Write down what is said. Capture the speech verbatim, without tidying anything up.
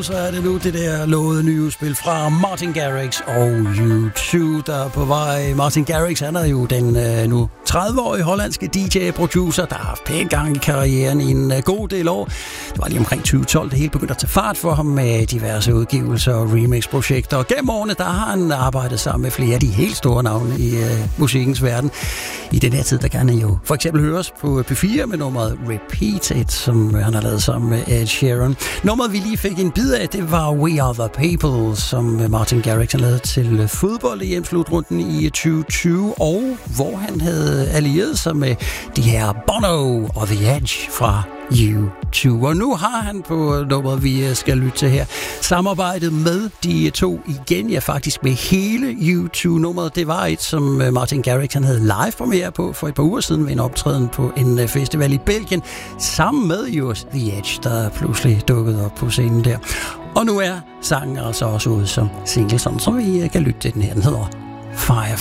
og så er det nu det der lovede nye udspil fra Martin Garrix og U to, der er på vej. Martin Garrix, han er jo den øh, nu tredive-årige hollandske D J-producer, der har haft pænt gang i karrieren i en øh, god del år. Det var lige omkring tyve tolv, det hele begyndte at tage fart for ham med diverse udgivelser og remix-projekter. Og gennem årene, der har han arbejdet sammen med flere af de helt store navne i øh, musikkens verden. I den her tid, der kan han jo for eksempel høres på P fire med nummeret Repeated, som han har lavet sammen med Ed Sheeran. Nummeret, vi lige fik en bid af, det var We Are The People, som Martin Garrix har lavet til fodbold i E M-slutrunden i tyve tyve, og hvor han havde allieret sig med de her Bono og The Edge fra U to. Og nu har han på nummeret, vi skal lytte til her, samarbejdet med de to igen, ja faktisk med hele U to-nummeret. Det var et, som Martin Garrix han havde live premiere på for et par uger siden ved en optræden på en festival i Belgien, sammen med just The Edge, der pludselig dukkede op på scenen der. Og nu er sangen altså også ude som single, sådan som vi kan lytte til den her. Den hedder Firefly.